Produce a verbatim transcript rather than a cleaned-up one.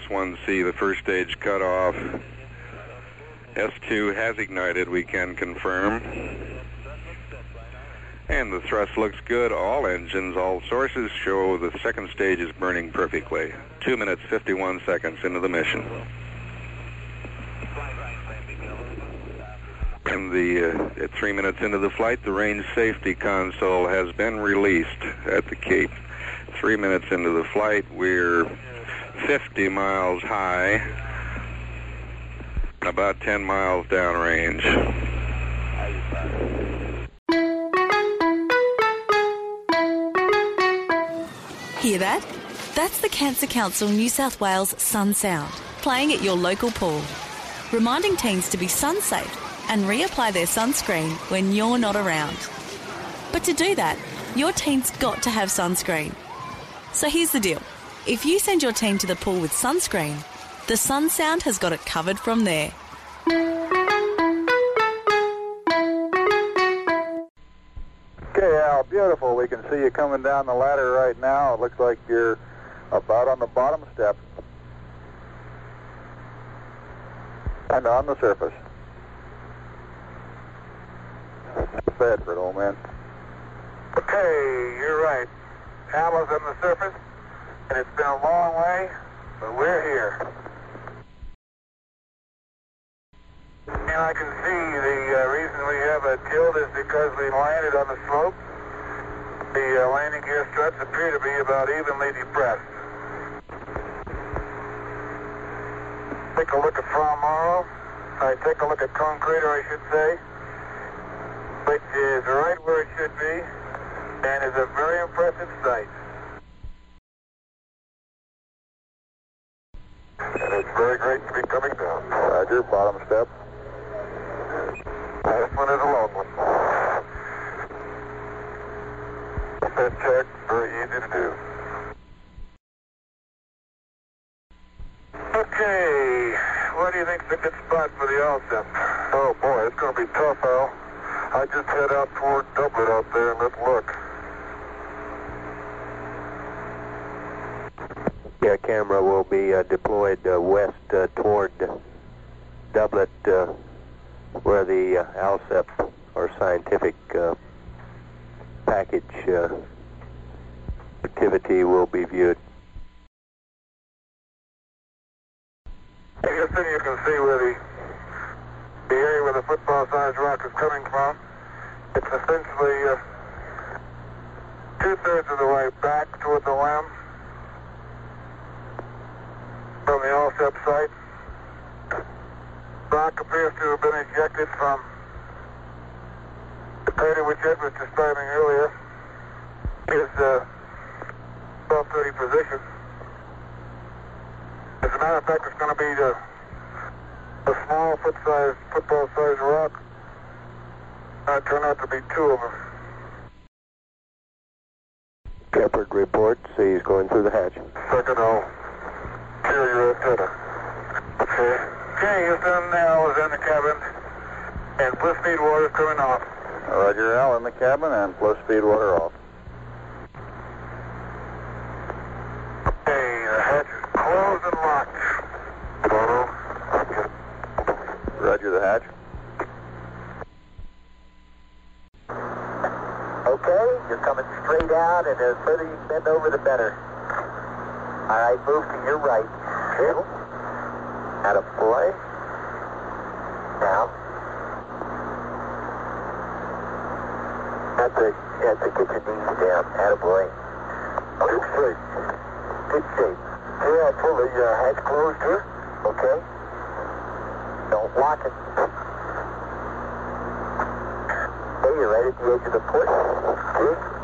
S one C, the first stage cut off. S two has ignited, we can confirm. And the thrust looks good. All engines, all sources show the second stage is burning perfectly. Two minutes, fifty-one seconds into the mission. And the uh, at three minutes into the flight, the range safety console has been released at the Cape. Three minutes into the flight, we're fifty miles high, about ten miles downrange. Hear that? That's the Cancer Council New South Wales Sun Sound, playing at your local pool, reminding teens to be sun safe and reapply their sunscreen when you're not around. But to do that, your teen's got to have sunscreen. So here's the deal. If you send your teen to the pool with sunscreen, the Sun Sound has got it covered from there. Okay, Al, beautiful. We can see you coming down the ladder right now. It looks like you're about on the bottom step and on the surface. Bedford, old man. Okay, you're right. Al is on the surface, and it's been a long way, but we're here. And I can see the uh, reason we have a tilt is because we landed on the slope. The uh, landing gear struts appear to be about evenly depressed. Take a look at Fra Mauro. I take a look at Cone Crater, I should say, which is right where it should be, and is a very impressive sight. And it's very great to be coming down. Roger, bottom step. This one is a long one. That check, very easy to do. Okay, what do you think's a good spot for the L S I P? Oh boy, it's going to be tough, Al. I just head out toward Dublin out there and let's look. Yeah, camera will be uh, deployed uh, west uh, toward Dublin, uh, where the uh, L S I P or scientific uh, package uh, activity will be viewed. I guess then you can see where the the area where the football-sized rock is coming from. It's essentially uh, two-thirds of the way back toward the limb from the L S I P site. Rock appears to have been ejected from the crater which Ed was describing earlier. Is uh, twelve thirty position. As a matter of fact, it's going to be the, the small foot-sized, football-sized rock. Uh, turn out to be two of them. Shepard reports he's going through the hatch. Second, I'll clear your antenna. Okay. Okay, he's done now. Is in the cabin, and bliss speed water coming off. Roger, Al, in the cabin and flow speed water off. Okay, the hatch is closed and locked. Roger the hatch. Okay, you're coming straight out, and the further you bend over, the better. All right, move to your right. Okay. Attaboy. Now. That's it. That's it. Get your knees down. Attaboy. Good shape. Good shape. Yeah, I pull the uh, hatch closed here. Okay. Don't lock it. Okay, you're right at the edge of the port. Good.